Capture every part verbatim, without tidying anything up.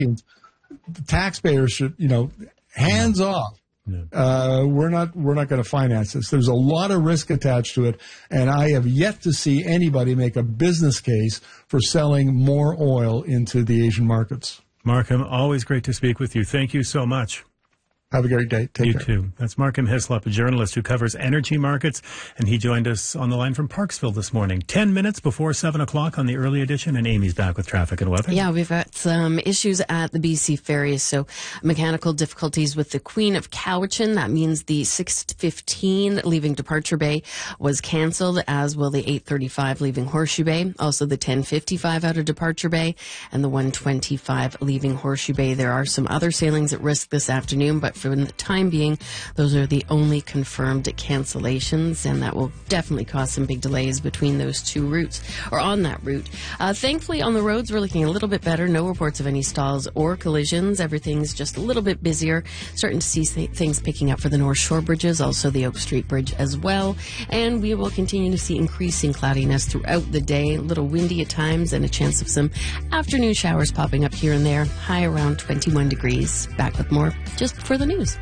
the taxpayers should, you know, hands off. No. Uh, we're not we're not going to finance this. There's a lot of risk attached to it, and I have yet to see anybody make a business case for selling more oil into the Asian markets. Markham, always great to speak with you. Thank you so much. Have a great day. Take you care. too. That's Markham Hislop, a journalist who covers energy markets, and he joined us on the line from Parksville this morning. Ten minutes before seven o'clock on the early edition, and Amy's back with traffic and weather. Yeah, we've got some issues at the B C ferries. So mechanical difficulties with the Queen of Cowichan. That means the six fifteen leaving Departure Bay was canceled, as will the eight thirty-five leaving Horseshoe Bay. Also the ten fifty-five out of Departure Bay and the one twenty-five leaving Horseshoe Bay. There are some other sailings at risk this afternoon, but for the time being, those are the only confirmed cancellations, and that will definitely cause some big delays between those two routes, or on that route. Uh, thankfully, on the roads, we're looking a little bit better. No reports of any stalls or collisions. Everything's just a little bit busier. Starting to see th- things picking up for the North Shore bridges, also the Oak Street Bridge as well. And we will continue to see increasing cloudiness throughout the day. A little windy at times, and a chance of some afternoon showers popping up here and there. High around twenty-one degrees. Back with more just for the news.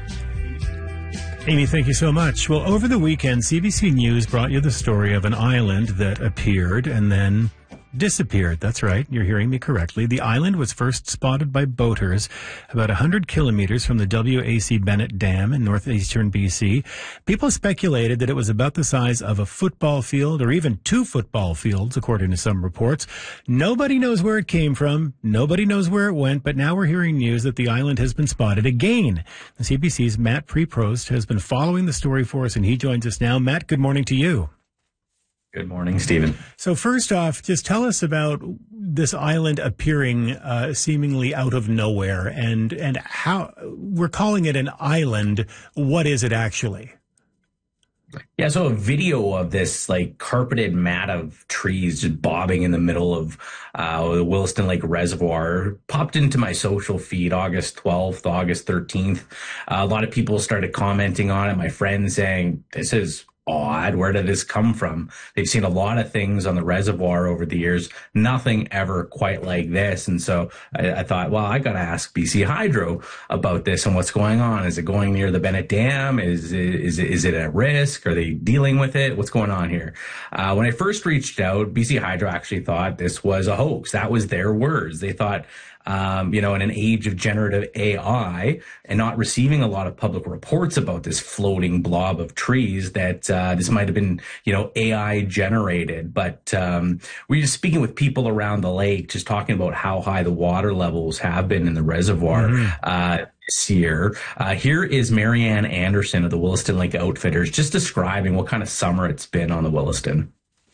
Amy, thank you so much. Well, over the weekend, C B C News brought you the story of an island that appeared and then disappeared. That's right. You're hearing me correctly. The island was first spotted by boaters about one hundred kilometers from the W A C Bennett Dam in northeastern B C. People speculated that it was about the size of a football field or even two football fields, according to some reports. Nobody knows where it came from. Nobody knows where it went, but now we're hearing news that the island has been spotted again. The C B C's Matt Preprost has been following the story for us, and he joins us now. Matt, good morning to you. Good morning, Stephen. So first off, just tell us about this island appearing uh, seemingly out of nowhere, and and how we're calling it an island. What is it actually? Yeah, so a video of this like carpeted mat of trees just bobbing in the middle of uh, the Williston Lake Reservoir popped into my social feed August twelfth, August thirteenth. Uh, a lot of people started commenting on it. My friends saying, this is odd. Where did this come from? They've seen a lot of things on the reservoir over the years, nothing ever quite like this. And so I, I thought, well, I got to ask B C Hydro about this and what's going on. Is it going near the Bennett Dam? Is it, is it, is it at risk? Are they dealing with it? What's going on here? Uh, when I first reached out, B C Hydro actually thought this was a hoax. That was their words. They thought, Um, you know, in an age of generative A I and not receiving a lot of public reports about this floating blob of trees, that uh, this might have been, you know, A I generated. But um, we're just speaking with people around the lake, just talking about how high the water levels have been in the reservoir mm-hmm. uh, this year. Uh, here is Marianne Anderson of the Williston Lake Outfitters, just describing what kind of summer it's been on the Williston.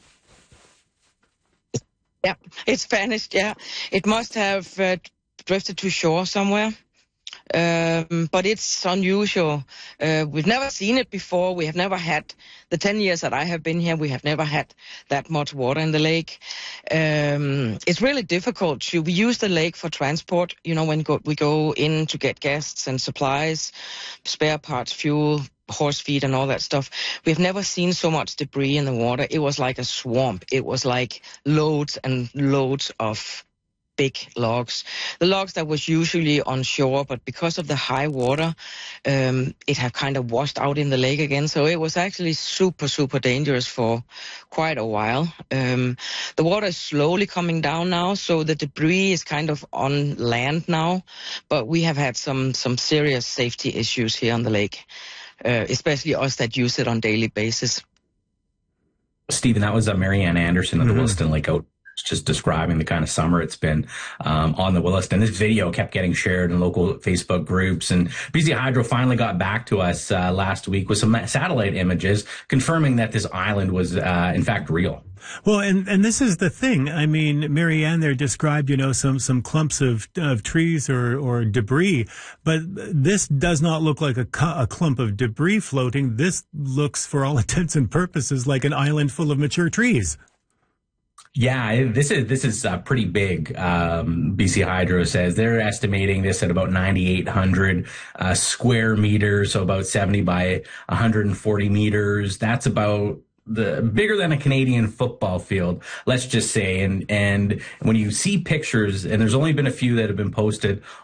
Yeah, it's vanished, yeah. It must have uh, drifted to shore somewhere. Um, but it's unusual. Uh, we've never seen it before. We have never had, the ten years that I have been here, we have never had that much water in the lake. Um, it's really difficult to, we use the lake for transport, you know, when go, we go in to get guests and supplies, spare parts, fuel, horse feed and all that stuff. We've never seen so much debris in the water. It was like a swamp. It was like loads and loads of big logs. The logs that was usually on shore, but because of the high water, um, it had kind of washed out in the lake again. So it was actually super, super dangerous for quite a while. Um, the water is slowly coming down now, so the debris is kind of on land now, but we have had some, some serious safety issues here on the lake. Uh, especially us that use it on daily basis. Stephen, that was uh, Marianne Anderson of the mm-hmm. Williston Lake Out, just describing the kind of summer it's been um, on the Williston. This video kept getting shared in local Facebook groups, and B C Hydro finally got back to us uh, last week with some satellite images confirming that this island was uh, in fact real. Well, and, and this is the thing. I mean, Marianne there described, you know, some, some clumps of, of trees or, or debris, but this does not look like a, a clump of debris floating. This looks, for all intents and purposes, like an island full of mature trees. Yeah, this is this is uh, pretty big. Um, B C Hydro says they're estimating this at about ninety-eight hundred uh, square meters, so about seventy by one hundred forty meters. That's about the bigger than a Canadian football field, let's just say. And and when you see pictures, and there's only been a few that have been posted